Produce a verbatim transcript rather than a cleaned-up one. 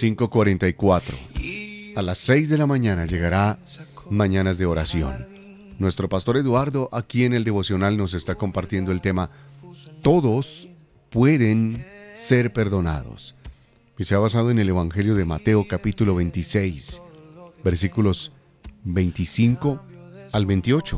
cinco cuarenta y cuatro. A las seis de la mañana llegará Mañanas de Oración. Nuestro pastor Eduardo aquí en el devocional nos está compartiendo el tema Todos pueden ser perdonados. Y se ha basado en el Evangelio de Mateo capítulo veintiséis, versículos veinticinco al veintiocho.